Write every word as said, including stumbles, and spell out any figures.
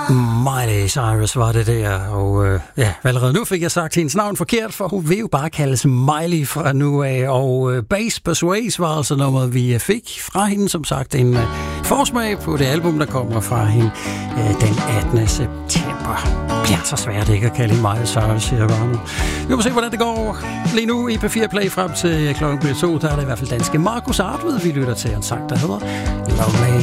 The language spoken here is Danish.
Miley Cyrus var det der, og øh, ja, allerede nu fik jeg sagt hendes navn forkert, for hun vil jo bare kaldes Miley fra nu af, og øh, Bass Persuades var altså nummeret, vi fik fra hende, som sagt, en øh, forsmag på det album, der kommer fra hende øh, den attende september. Det bliver så svært ikke at kalde hende Miley Cyrus, siger jeg bare nu. Vi må se, hvordan det går lige nu i P fire Play frem til klokken to, der er det i hvert fald danske Markus Artved, vi lytter til en sang, der hedder Lonely.